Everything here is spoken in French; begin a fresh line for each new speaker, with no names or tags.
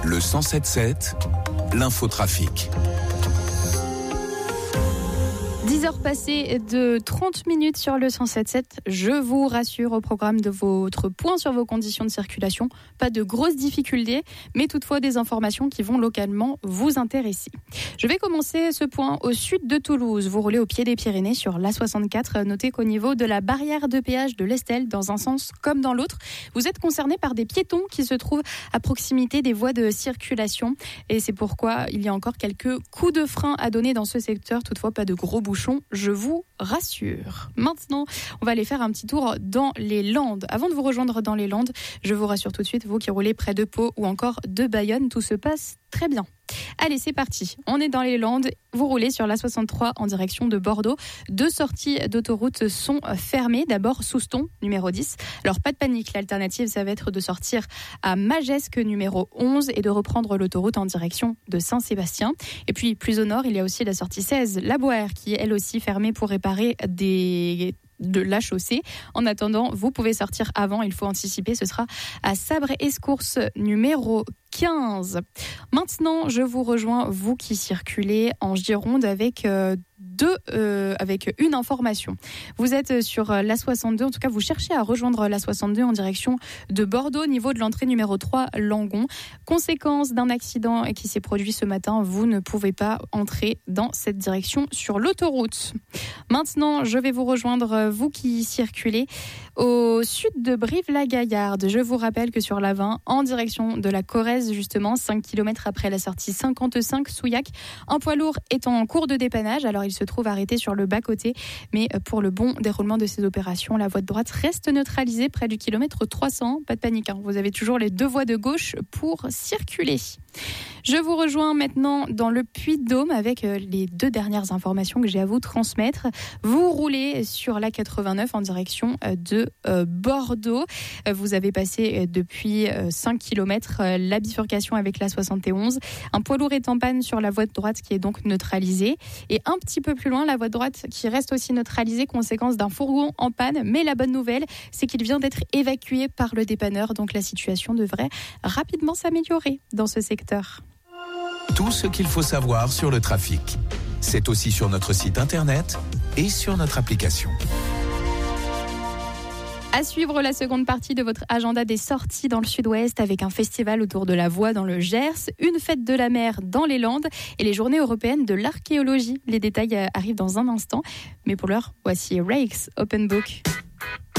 Le 107.7, l'infotrafic.
10h passées de 30 minutes sur le 107.7. Je vous rassure, au programme de votre point sur vos conditions de circulation, pas de grosses difficultés, mais toutefois des informations qui vont localement vous intéresser. Je vais commencer ce point au sud de Toulouse. Vous roulez au pied des Pyrénées sur l'A64. Notez qu'au niveau de la barrière de péage de l'Estel, dans un sens comme dans l'autre, vous êtes concerné par des piétons qui se trouvent à proximité des voies de circulation. Et c'est pourquoi il y a encore quelques coups de frein à donner dans ce secteur. Toutefois, pas de gros bouchons, je vous rassure. Maintenant, on va aller faire un petit tour dans les Landes. Avant de vous rejoindre dans les Landes, je vous rassure tout de suite, vous qui roulez près de Pau ou encore de Bayonne, tout se passe très bien. Allez, c'est parti. On est dans les Landes. Vous roulez sur l'A63 en direction de Bordeaux. 2 sorties d'autoroute sont fermées. D'abord, Souston, numéro 10. Alors, pas de panique. L'alternative, ça va être de sortir à Magesque, numéro 11, et de reprendre l'autoroute en direction de Saint-Sébastien. Et puis, plus au nord, il y a aussi la sortie 16, La Boère, qui est elle aussi fermée pour réparer de la chaussée. En attendant, vous pouvez sortir avant, il faut anticiper, ce sera à Sabre-Escourse numéro 15. Maintenant, je vous rejoins, vous qui circulez en Gironde avec une information. Vous êtes sur l'A62, en tout cas vous cherchez à rejoindre l'A62 en direction de Bordeaux, au niveau de l'entrée numéro 3, Langon. Conséquence d'un accident qui s'est produit ce matin, vous ne pouvez pas entrer dans cette direction sur l'autoroute. Maintenant, je vais vous rejoindre, vous qui circulez au sud de Brive-la-Gaillarde. Je vous rappelle que sur l'A20, en direction de la Corrèze, justement, 5 km après la sortie 55 Souillac, un poids lourd est en cours de dépannage. Alors, il se trouve arrêté sur le bas-côté, mais pour le bon déroulement de ces opérations, la voie de droite reste neutralisée près du kilomètre 300. Pas de panique, vous avez toujours les 2 voies de gauche pour circuler. Je vous rejoins maintenant dans le Puy-de-Dôme avec les 2 dernières informations que j'ai à vous transmettre. Vous roulez sur la 89 en direction de Bordeaux. Vous avez passé depuis 5 km la bifurcation avec la 71. Un poids lourd est en panne sur la voie de droite qui est donc neutralisée. Et un petit peu plus loin, la voie de droite qui reste aussi neutralisée, conséquence d'un fourgon en panne. Mais la bonne nouvelle, c'est qu'il vient d'être évacué par le dépanneur. Donc la situation devrait rapidement s'améliorer dans ce secteur.
Tout ce qu'il faut savoir sur le trafic, c'est aussi sur notre site internet et sur notre application.
À suivre la seconde partie de votre agenda des sorties dans le sud-ouest avec un festival autour de la voie dans le Gers, une fête de la mer dans les Landes et les journées européennes de l'archéologie. Les détails arrivent dans un instant, mais pour l'heure, voici Rakes Open Book.